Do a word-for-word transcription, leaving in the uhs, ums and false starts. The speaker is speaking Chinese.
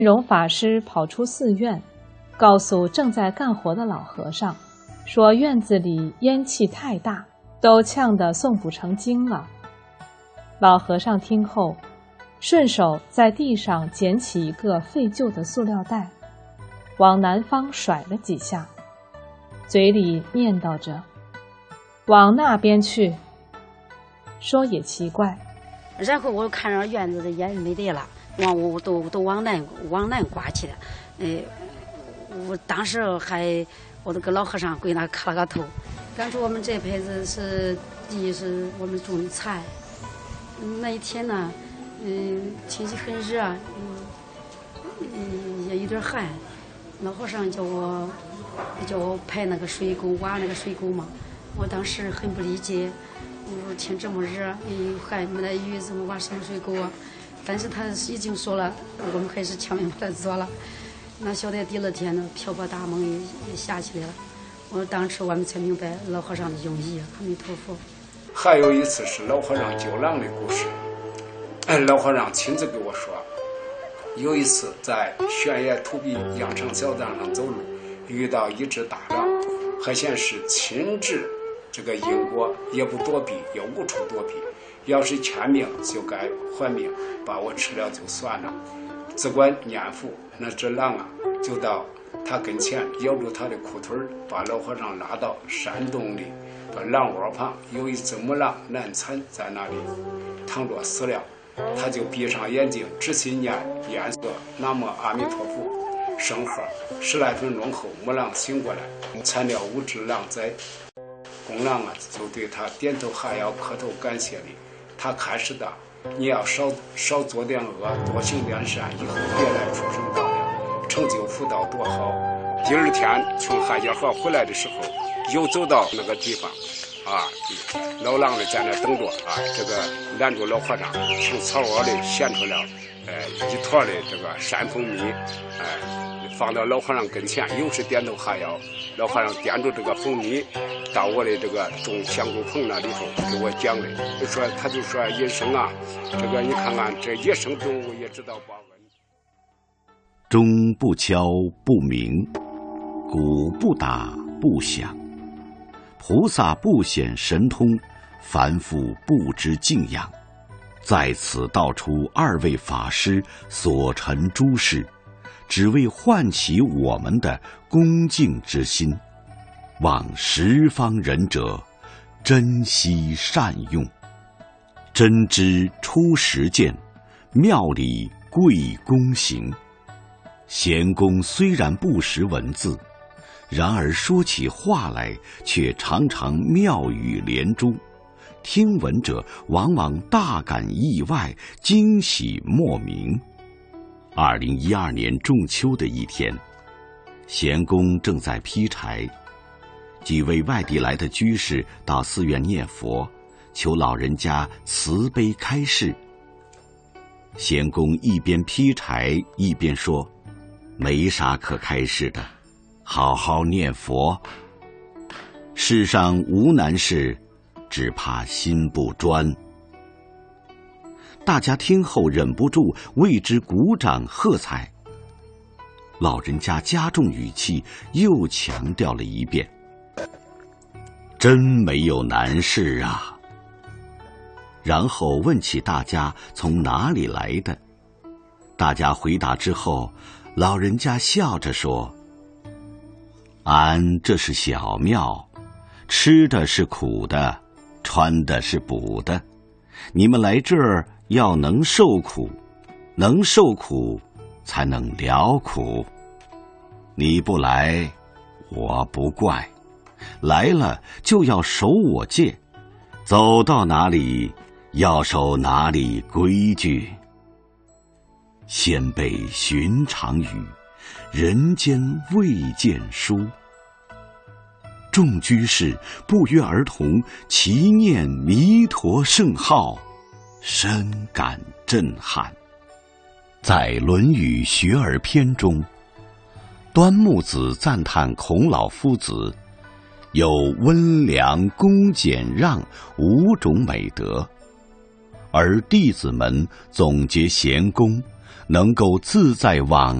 荣法师跑出寺院，告诉正在干活的老和尚，说院子里烟气太大，都呛得诵不成经了。老和尚听后，顺手在地上捡起一个废旧的塑料袋，往南方甩了几下，嘴里念叨着：“往那边去。”说也奇怪， 然后我看着院子的烟没得了，往我都都往南往南刮去了。哎，我当时还我那个老和尚跪那磕了个头。感觉我们这辈子是地是我们种的菜。那一天呢，嗯，天气很热，嗯，嗯也有点寒。老和尚叫我叫我排那个水沟，挖那个水沟嘛。我当时很不理解。我说天这么热，又还没得雨，怎么挖什么水沟啊？但是他已经说了，我们还是强行把它做了。那晓得第二天呢，瓢泼大梦也也下起来了。我当时我们才明白老和尚的用意。阿弥陀佛。 还有一次是老和尚救狼的故事，老和尚亲自给我说，有一次在悬崖土壁羊肠小道上走路，遇到一只大狼，还显是亲至。这个因果也不躲避，也无处躲避。要是欠命，就该还命，把我吃了就算了。只管念佛，那只狼啊，就到他跟前，咬住他的裤腿，把老和尚拉到山洞里。把狼窝旁有一只母狼难产，在那里躺着死了。他就闭上眼睛，只心念念个南无阿弥陀佛。声喝，十来分钟后，母狼醒过来，产了五只狼崽。公狼啊，就对他点头哈腰，磕头感谢礼。他开始的，你要少少做点恶，多行点善，以后别来畜生道了，成就福道多好。第二天从汉家河回来的时候，又走到那个地方，啊，老狼的在那等着啊，这个拦住老和尚，从草窝里衔出了，呃，一坨的这个山蜂蜜，哎、呃，放到老和尚跟前，又是点头哈腰。老和尚掂住这个蜂蜜，到我的这个种香菇棚那里头给我讲的，就说他就说一生啊，这个你看看这一生动物也知道报恩。 钟不敲不鸣，鼓不打不响，菩萨不显神通，凡夫不知敬仰。在此道出二位法师所陈诸事，只为唤起我们的恭敬之心，望十方仁者珍惜善用。真知出实践，妙理贵躬行。贤公虽然不识文字，然而说起话来却常常妙语连珠，听闻者往往大感意外，惊喜莫名。二零一二年仲秋的一天，贤公正在劈柴，几位外地来的居士到寺院念佛，求老人家慈悲开示。贤公一边劈柴一边说：“没啥可开示的，好好念佛。世上无难事，只怕心不专。”大家听后忍不住为之鼓掌喝彩。老人家加重语气，又强调了一遍：“真没有难事啊。”然后问起大家从哪里来的。大家回答之后，老人家笑着说：“俺这是小庙，吃的是苦的，穿的是补的。你们来这儿要能受苦，能受苦才能了苦。你不来，我不怪；来了就要守我戒，走到哪里要守哪里规矩。先辈寻常语，人间未见书。”众居士不约而同齐念弥陀圣号，深感震撼。在《论语·学而篇》中，端木子赞叹孔老夫子有温良、恭、俭、让五种美德，而弟子们总结贤公能够自在往